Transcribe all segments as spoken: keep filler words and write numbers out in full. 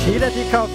Sheila Dikov,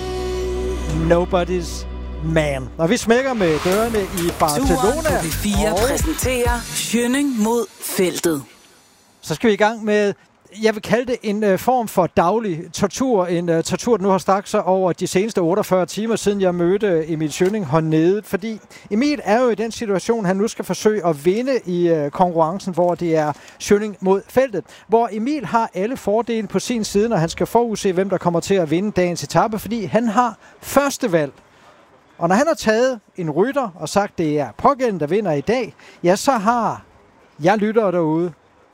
Nobody's Man. Og vi smækker med dørene i Barcelona. Turen på P fire og præsenterer Schønning mod feltet. Så skal vi i gang med, jeg vil kalde det en uh, form for daglig tortur. En uh, tortur, der nu har strakt sig over de seneste otteogfyrre timer, siden jeg mødte Emil Schønning hernede. Fordi Emil er jo i den situation, han nu skal forsøge at vinde i uh, konkurrencen, hvor det er Schønning mod feltet. Hvor Emil har alle fordele på sin side, når han skal forudse, hvem der kommer til at vinde dagens etape, fordi han har første valg. Og når han har taget en rytter og sagt, det er pågældende, der vinder i dag, ja, så har jeg lyttere derude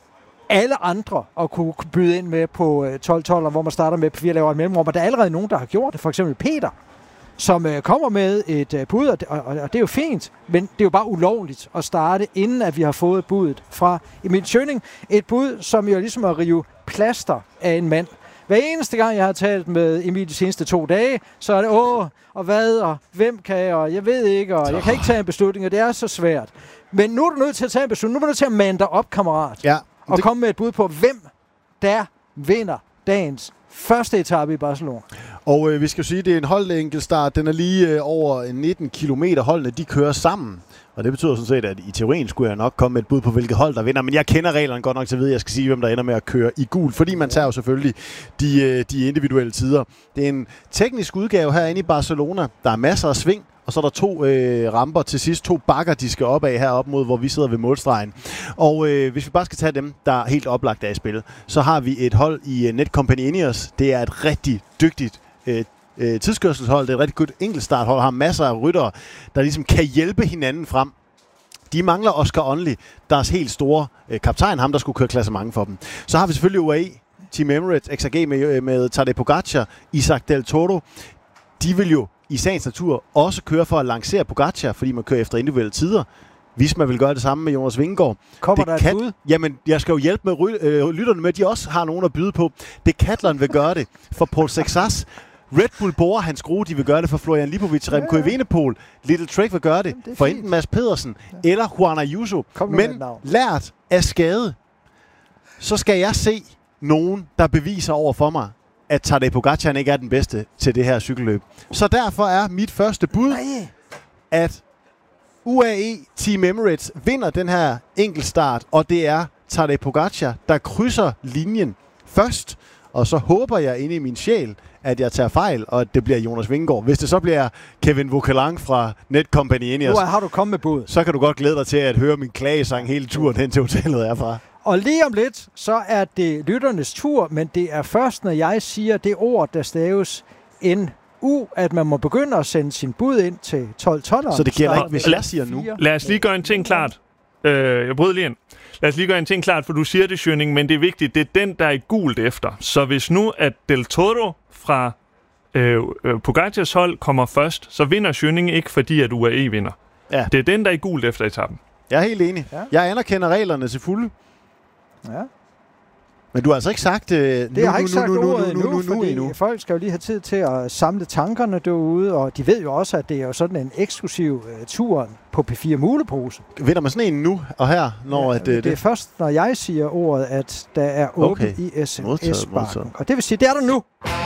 alle andre at kunne byde ind med på tolv tolv, hvor man starter med, at vi laver et mellemrum. Og der er allerede nogen, der har gjort det. For eksempel Peter, som øh, kommer med et øh, bud, og, og, og det er jo fint, men det er jo bare ulovligt at starte, inden at vi har fået budet fra Emil Schønning. Et bud, som jo ligesom at rive plaster af en mand. Hver eneste gang, jeg har talt med Emil de seneste to dage, så er det, åh, og hvad, og hvem kan jeg, og jeg ved ikke, og jeg kan ikke tage en beslutning, og det er så svært. Men nu er du nødt til at tage en beslutning. Nu er du nødt til at mande dig op, kammerat. Ja. Og det... komme med et bud på, hvem der vinder dagens første etape i Barcelona. Og øh, vi skal jo sige, at det er en holdenkeltstart. Den er lige øh, over nitten kilometer. Holdene, de kører sammen. Og det betyder sådan set, at i teorien skulle jeg nok komme med et bud på, hvilket hold der vinder. Men jeg kender reglerne godt nok til at vide, at jeg skal sige, hvem der ender med at køre i gul. Fordi man tager jo selvfølgelig de, øh, de individuelle tider. Det er en teknisk udgave herinde i Barcelona. Der er masser af sving. Og så er der to øh, ramper til sidst, to bakker, de skal op af heroppe mod, hvor vi sidder ved målstregen. Og øh, hvis vi bare skal tage dem, der er helt oplagt af i spil, så har vi et hold i uh, Netcompany Ineos. Det er et rigtig dygtigt øh, øh, tidskørselshold. Det er et rigtig godt enkeltstarthold. Har masser af ryttere, der ligesom kan hjælpe hinanden frem. De mangler Oscar Onley, deres helt store øh, kaptajn, ham der skulle køre klassement for dem. Så har vi selvfølgelig U A E, Team Emirates, X A G med, med Tadej Pogacar, Isaac Del Toro. De vil jo i sagens natur også kører for at lancere Pogacar, fordi man kører efter individuelle tider. Visma vil gøre det samme med Jonas Vingegaard. Kommer der et bud? Jamen, jeg skal jo hjælpe med ry- øh, lytterne med, at de også har nogen at byde på. Decathlon vil gøre det for Paul Sexas. Red Bull Bora, hans skrue, de vil gøre det for Florian Lipovic. Ja, Remco Evenepoel. Little Trek vil gøre det, Jamen, det for fint. Enten Mads Pedersen ja. eller Juan Ayuso. Men lært af skade, så skal jeg se nogen, der beviser over for mig, at Tadej Pogacar ikke er den bedste til det her cykelløb. Så derfor er mit første bud, Nej. at U A E Team Emirates vinder den her enkeltstart, og det er Tadej Pogacar, der krydser linjen først. Og så håber jeg inde i min sjæl, at jeg tager fejl, og at det bliver Jonas Vingegaard. Hvis det så bliver Kevin Vauquelin fra Netcompany Ineos, nu har du kommet med bud. Så kan du godt glæde dig til at høre min klagesang hele turen hen til hotellet herfra. Og lige om lidt, så er det lytternes tur, men det er først, når jeg siger det ord, der staves N U, at man må begynde at sende sin bud ind til tolv tolv. Så det gælder ikke, hvis jeg siger nu. Lad os lige gøre en ting klart. Øh, jeg bryder lige ind. Lad os lige gøre en ting klart, for du siger det, Schønning, men det er vigtigt. Det er den, der er gult efter. Så hvis nu, at Del Toro fra øh, øh, Pogacars hold kommer først, så vinder Schønning ikke, fordi at U A E vinder. Ja. Det er den, der er gult efter etappen. Jeg er helt enig. Ja. Jeg anerkender reglerne til fulde. Ja. Men du har altså ikke sagt øh, det nu, har nu, ikke sagt nu, nu, ordet nu, nu, nu, endnu, fordi endnu. folk skal jo lige have tid til at samle tankerne derude, og de ved jo også, at det er jo sådan en eksklusiv uh, tur på P fire Mulepose. Vinder man sådan en nu og her? Når ja, at, det, det er først, når jeg siger ordet, at der er åbent okay. i S M S-bakken. Og det vil sige, det er der nu.